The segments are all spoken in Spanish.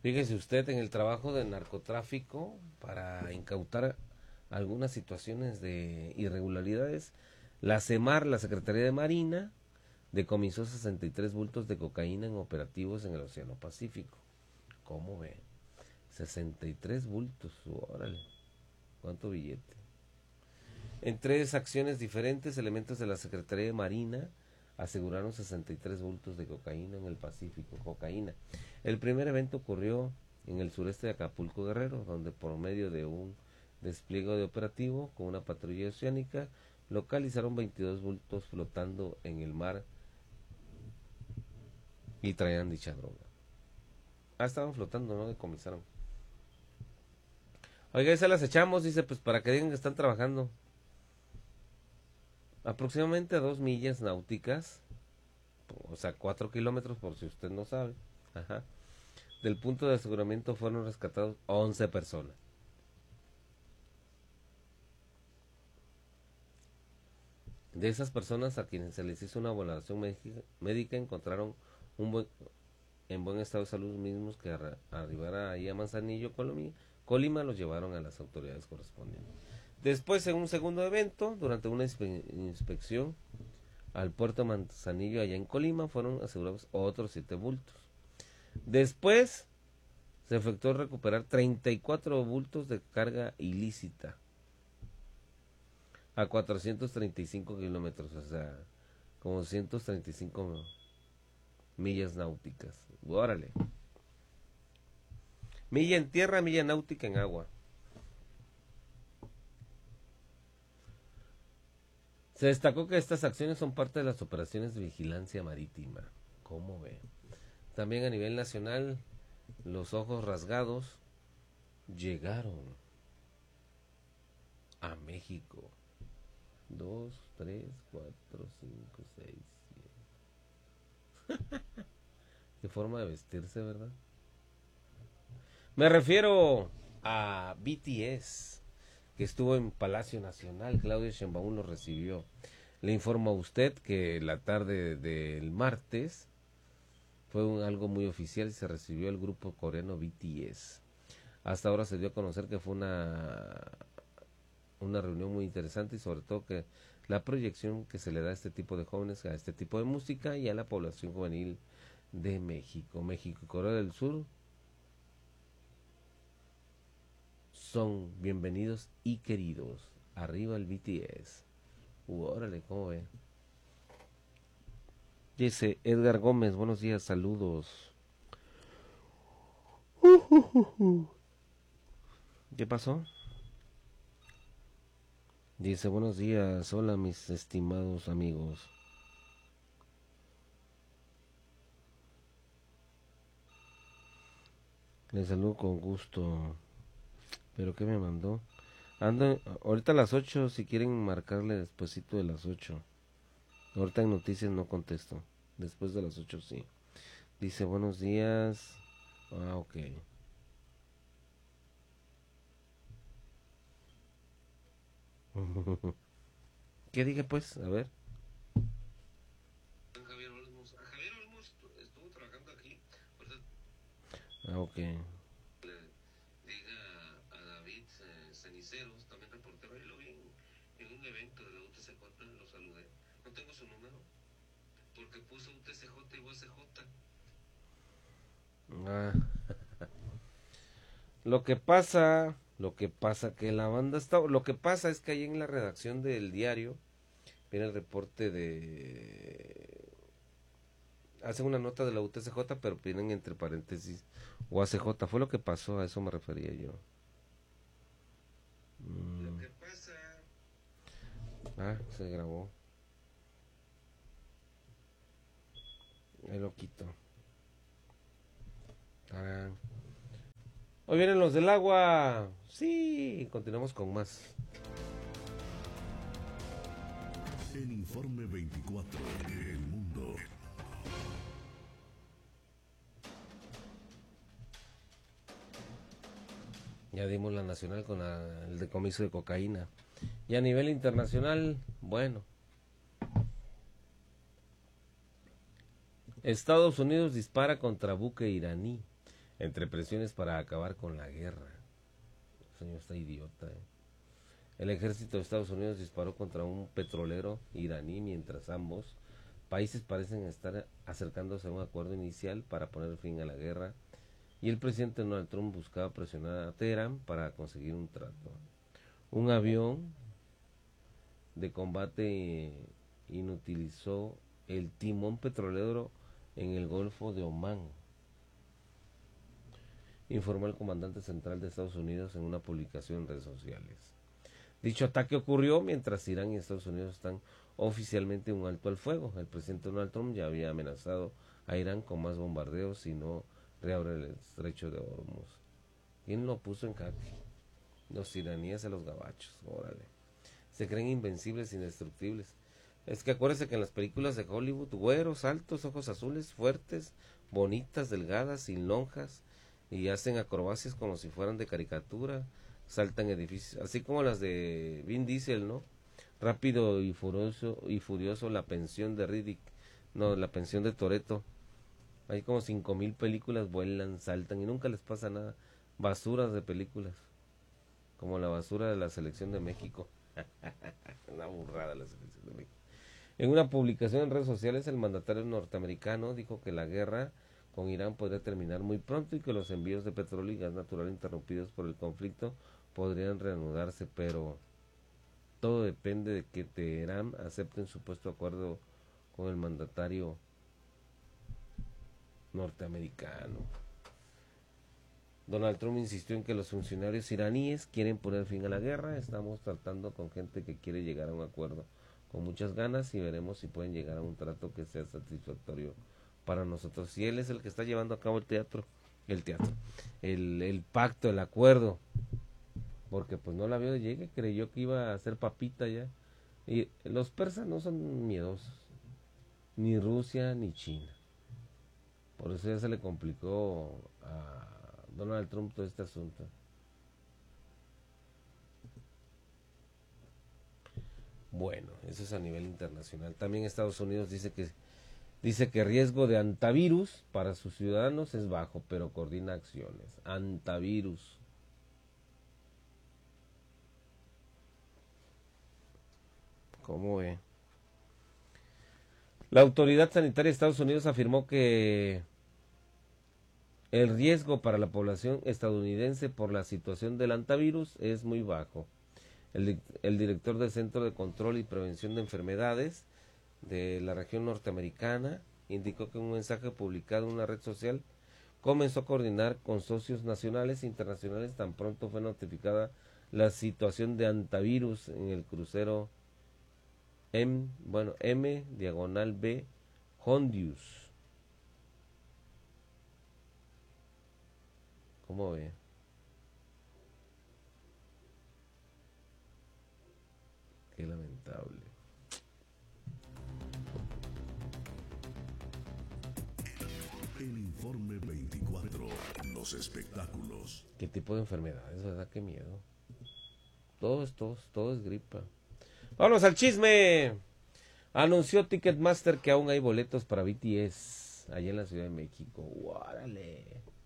Fíjese usted, en el trabajo de narcotráfico, para incautar algunas situaciones de irregularidades, la CEMAR, la Secretaría de Marina, decomisó 63 bultos de cocaína en operativos en el Océano Pacífico. ¿Cómo ve? 63 bultos, órale, cuánto billete. En 3 acciones diferentes, elementos de la Secretaría de Marina aseguraron 63 bultos de cocaína en el Pacífico. Cocaína. El primer evento ocurrió en el sureste de Acapulco, Guerrero, donde por medio de un despliegue de operativo con una patrulla oceánica localizaron 22 bultos flotando en el mar y traían dicha droga. Estaban flotando, no decomisaron. Oiga, se las echamos, dice, pues para que digan que están trabajando. Aproximadamente a 2 millas náuticas, o sea, 4 kilómetros por si usted no sabe, ajá, del punto de aseguramiento fueron rescatados 11 personas. De esas personas a quienes se les hizo una valoración médica encontraron en buen estado de salud mismos que arribara ahí a Manzanillo, Colima, los llevaron a las autoridades correspondientes. Después, en un segundo evento, durante una inspección al puerto Manzanillo allá en Colima, fueron asegurados otros 7 bultos. Después se efectuó recuperar 34 bultos de carga ilícita a 435 kilómetros, o sea, como 135 millas náuticas. Órale. Milla en tierra, milla náutica en agua. Se destacó que estas acciones son parte de las operaciones de vigilancia marítima. ¿Cómo ve? También a nivel nacional, los ojos rasgados llegaron a México. 2, 3, 4, 5, 6, 7. Qué forma de vestirse, ¿verdad? Me refiero a BTS, que estuvo en Palacio Nacional. Claudia Sheinbaum lo recibió. Le informo a usted que la tarde del martes fue algo muy oficial y se recibió el grupo coreano BTS. Hasta ahora se dio a conocer que fue una reunión muy interesante y sobre todo que la proyección que se le da a este tipo de jóvenes, a este tipo de música y a la población juvenil de México. México y Corea del Sur son bienvenidos y queridos. Arriba el BTS. Órale, ¿cómo ve? Dice Edgar Gómez, buenos días, saludos. ¿Qué pasó? Dice, buenos días, hola mis estimados amigos. Les saludo con gusto. ¿Pero qué me mandó? Ando ahorita a las 8, si quieren marcarle despuesito de las 8. Ahorita en noticias no contesto. Después de las 8 sí. Dice, buenos días. Ah, ok. ¿Qué dije pues? A ver. Javier Olmos. Javier Olmos estuvo trabajando aquí. Ah, ok. Le diga a David Ceniceros, también reportero, y lo vi en un evento de la UTCJ, lo saludé. No tengo su número, porque puso UTCJ y USJ. Ah. Lo que pasa que la banda está, lo que pasa es que ahí en la redacción del diario viene el reporte de, hacen una nota de la UTCJ, pero vienen entre paréntesis UACJ. Fue lo que pasó, a eso me refería yo. Lo que pasa. Ah, se grabó. Ahí lo quito. Tarán. Hoy vienen los del agua. Sí, continuamos con más. El informe 24, El Mundo. Ya dimos la nacional con el decomiso de cocaína. Y a nivel internacional, bueno. Estados Unidos dispara contra buque iraní. entre presiones para acabar con la guerra. El señor está idiota. El ejército de Estados Unidos disparó contra un petrolero iraní mientras ambos países parecen estar acercándose a un acuerdo inicial para poner fin a la guerra, y el presidente Donald Trump buscaba presionar a Teherán para conseguir un trato. Un avión de combate inutilizó el timón petrolero en el Golfo de Omán, informó el comandante central de Estados Unidos en una publicación en redes sociales. Dicho ataque ocurrió mientras Irán y Estados Unidos están oficialmente en un alto al fuego. El presidente Donald Trump ya había amenazado a Irán con más bombardeos si no reabre el estrecho de Hormuz. ¿Quién lo puso en jaque? Los iraníes a los gabachos, órale. Se creen invencibles, indestructibles. Es que acuérdese que en las películas de Hollywood, güeros, altos, ojos azules, fuertes, bonitas, delgadas, sin lonjas, y hacen acrobacias como si fueran de caricatura, saltan edificios, así como las de Vin Diesel, ¿no? Rápido y furioso, la pensión de Riddick, no, la pensión de Toretto. Hay como 5,000 películas, vuelan, saltan y nunca les pasa nada. Basuras de películas, como la basura de la selección de México. Una burrada la selección de México. En una publicación en redes sociales, el mandatario norteamericano dijo que la guerra con Irán podría terminar muy pronto y que los envíos de petróleo y gas natural interrumpidos por el conflicto podrían reanudarse, pero todo depende de que Teherán acepte un supuesto acuerdo con el mandatario norteamericano. Donald Trump insistió en que los funcionarios iraníes quieren poner fin a la guerra. Estamos tratando con gente que quiere llegar a un acuerdo con muchas ganas y veremos si pueden llegar a un trato que sea satisfactorio para nosotros. Y él es el que está llevando a cabo el pacto, el acuerdo, porque pues no la vio de llegue, creyó que iba a ser papita ya. Y los persas no son miedosos, ni Rusia ni China. Por eso ya se le complicó a Donald Trump todo este asunto. Bueno, eso es a nivel internacional. También Estados Unidos dice que riesgo de antivirus para sus ciudadanos es bajo, pero coordina acciones. Antivirus. ¿Cómo ve? La autoridad sanitaria de Estados Unidos afirmó que el riesgo para la población estadounidense por la situación del antivirus es muy bajo. El director del Centro de Control y Prevención de Enfermedades de la región norteamericana indicó que un mensaje publicado en una red social comenzó a coordinar con socios nacionales e internacionales tan pronto fue notificada la situación de antivirus en el crucero M/B Hondius. ¿Cómo ve? Qué lamentable. El informe 24, los espectáculos. ¿Qué tipo de enfermedades, verdad? Qué miedo. Todo es gripa. ¡Vámonos al chisme! Anunció Ticketmaster que aún hay boletos para BTS allá en la Ciudad de México. ¡Órale!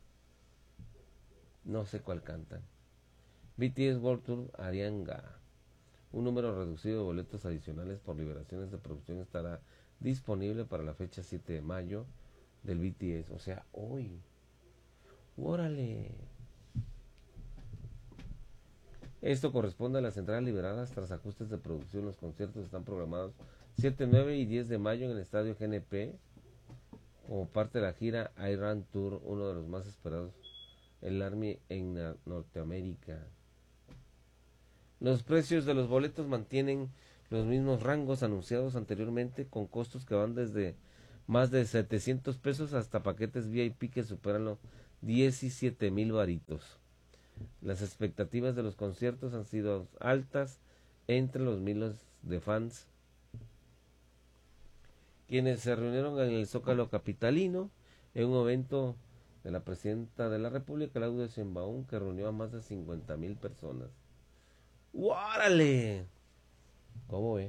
No sé cuál cantan. BTS World Tour Arianga. Un número reducido de boletos adicionales por liberaciones de producción estará disponible para la fecha 7 de mayo del BTS. O sea, hoy. ¡Órale! Esto corresponde a las entradas liberadas tras ajustes de producción. Los conciertos están programados 7, 9 y 10 de mayo en el estadio GNP como parte de la gira Iran Tour, uno de los más esperados el Army en Norteamérica. Los precios de los boletos mantienen los mismos rangos anunciados anteriormente, con costos que van desde más de 700 pesos hasta paquetes VIP que superan los 17,000 varitos. Las expectativas de los conciertos han sido altas entre los miles de fans, quienes se reunieron en el Zócalo capitalino en un evento de la presidenta de la República, Claudia Sheinbaum, que reunió a más de 50,000 personas. ¡Órale! ¿Cómo ve?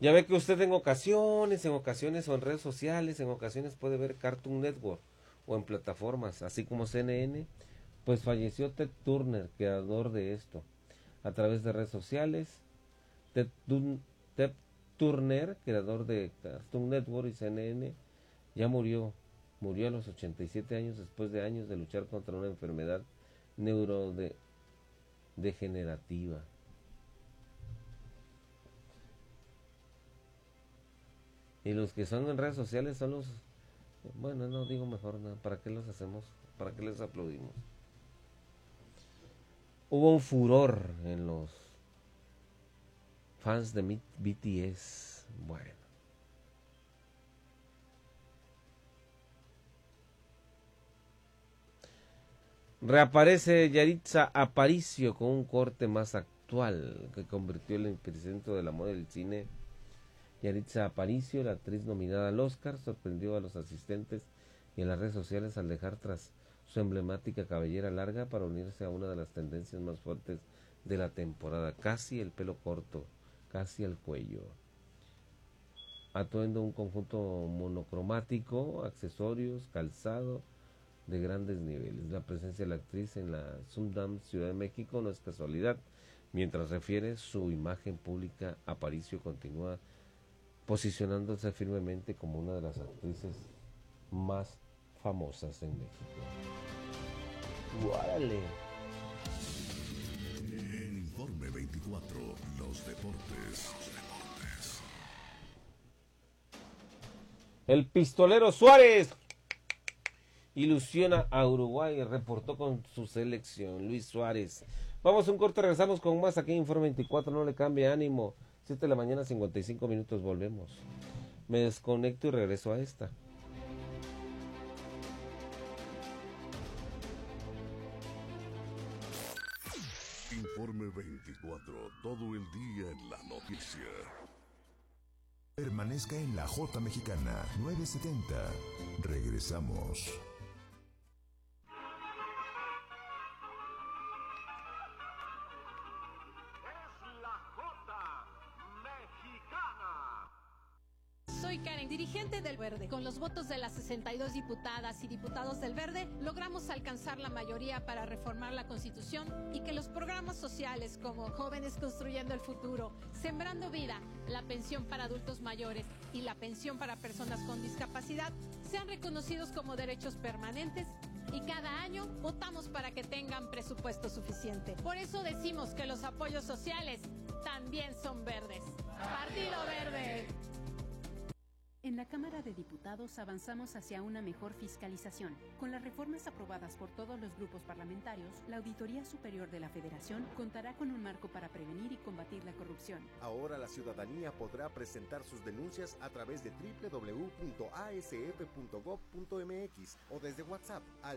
Ya ve que usted en ocasiones o en redes sociales, en ocasiones puede ver Cartoon Network o en plataformas, así como CNN, pues falleció Ted Turner, creador de esto, a través de redes sociales. Ted Turner, creador de Cartoon Network y CNN, ya murió a los 87 años después de años de luchar contra una enfermedad neurodegenerativa. Y los que son en redes sociales son los... Bueno, no digo mejor nada. ¿Para qué los hacemos? ¿Para qué les aplaudimos? Hubo un furor en los fans de BTS. Bueno. Reaparece Yaritza Aparicio con un corte más actual que convirtió el epicentro de la moda del cine. Yaritza Aparicio, la actriz nominada al Oscar, sorprendió a los asistentes y en las redes sociales al dejar tras su emblemática cabellera larga para unirse a una de las tendencias más fuertes de la temporada, casi el pelo corto, casi el cuello. Atuendo un conjunto monocromático, accesorios, calzado de grandes niveles. La presencia de la actriz en la Sundance Ciudad de México no es casualidad. Mientras refiere su imagen pública, Aparicio continúa posicionándose firmemente como una de las actrices más famosas en México. ¡Guárale! En Informe 24, los deportes. El pistolero Suárez ilusiona a Uruguay y reportó con su selección. Luis Suárez. Vamos a un corte, regresamos con más aquí en Informe 24, no le cambie ánimo. 7 de la mañana, 55 minutos, volvemos. Me desconecto y regreso a esta. Informe 24, todo el día en la noticia. Permanezca en la J Mexicana 970. Regresamos. Soy Karen, dirigente del Verde. Con los votos de las 62 diputadas y diputados del Verde, logramos alcanzar la mayoría para reformar la Constitución y que los programas sociales como Jóvenes Construyendo el Futuro, Sembrando Vida, la pensión para adultos mayores y la pensión para personas con discapacidad sean reconocidos como derechos permanentes y cada año votamos para que tengan presupuesto suficiente. Por eso decimos que los apoyos sociales también son verdes. ¡Partido Verde! En la Cámara de Diputados avanzamos hacia una mejor fiscalización. Con las reformas aprobadas por todos los grupos parlamentarios, la Auditoría Superior de la Federación contará con un marco para prevenir y combatir la corrupción. Ahora la ciudadanía podrá presentar sus denuncias a través de www.asf.gov.mx o desde WhatsApp al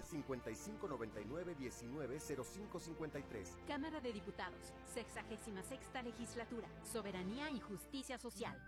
5599-190553. Cámara de Diputados, 66ª Legislatura, Soberanía y Justicia Social.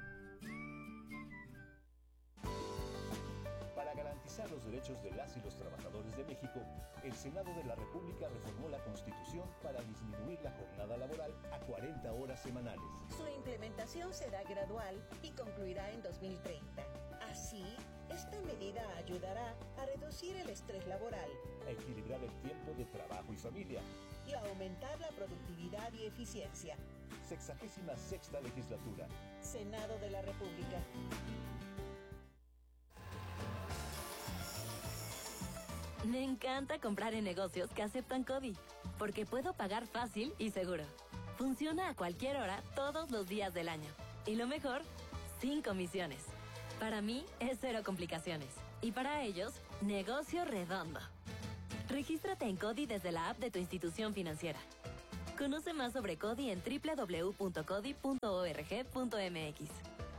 Para garantizar los derechos de las y los trabajadores de México, el Senado de la República reformó la Constitución para disminuir la jornada laboral a 40 horas semanales. Su implementación será gradual y concluirá en 2030. Así, esta medida ayudará a reducir el estrés laboral, A equilibrar el tiempo de trabajo y familia. y a aumentar la productividad y eficiencia. 66ª Legislatura. Senado de la República. Me encanta comprar en negocios que aceptan CODI, porque puedo pagar fácil y seguro. Funciona a cualquier hora, todos los días del año. Y lo mejor, sin comisiones. Para mí es cero complicaciones. Y para ellos, negocio redondo. Regístrate en CODI desde la app de tu institución financiera. Conoce más sobre CODI en www.codi.org.mx.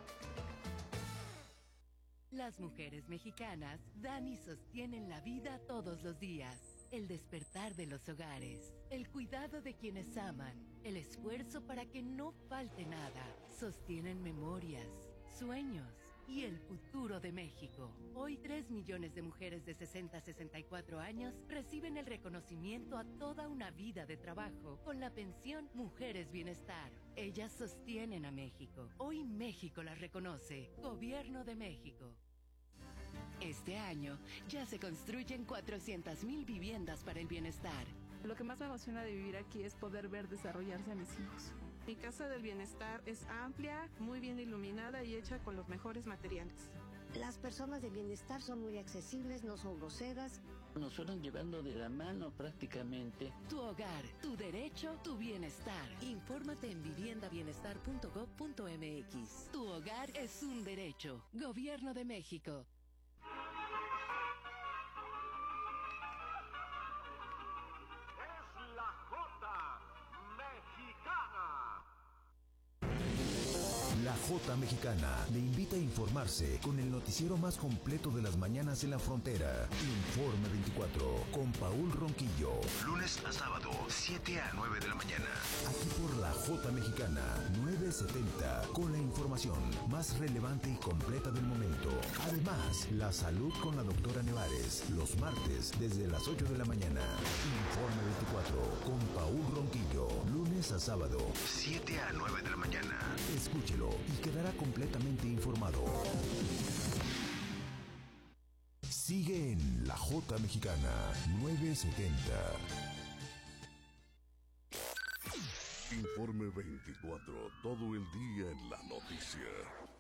Las mujeres mexicanas dan y sostienen la vida todos los días. El despertar de los hogares, el cuidado de quienes aman, el esfuerzo para que no falte nada. Sostienen memorias, sueños, y el futuro de México. Hoy 3 millones de mujeres de 60 a 64 años reciben el reconocimiento a toda una vida de trabajo con la pensión Mujeres Bienestar. Ellas sostienen a México. Hoy México las reconoce. Gobierno de México. Este año ya se construyen 400,000 viviendas para el bienestar. Lo que más me emociona de vivir aquí es poder ver desarrollarse a mis hijos. Mi casa del bienestar es amplia, muy bien iluminada y hecha con los mejores materiales. Las personas de bienestar son muy accesibles, no son groseras. Nos fueron llevando de la mano prácticamente. Tu hogar, tu derecho, tu bienestar. Infórmate en viviendabienestar.gov.mx. Tu hogar es un derecho. Gobierno de México. La Jota Mexicana le invita a informarse con el noticiero más completo de las mañanas en la frontera. Informe 24 con Paul Ronquillo. Lunes a sábado, 7 a 9 de la mañana. Aquí por la Jota Mexicana, 970, con la información más relevante y completa del momento. Además, la salud con la doctora Nevares, los martes desde las 8 de la mañana. Informe 24 con Paul Ronquillo. Lunes a sábado, 7 a 9 de la mañana. Escúchelo y quedará completamente informado. Sigue en La Jota Mexicana 970. Informe 24, todo el día en la noticia.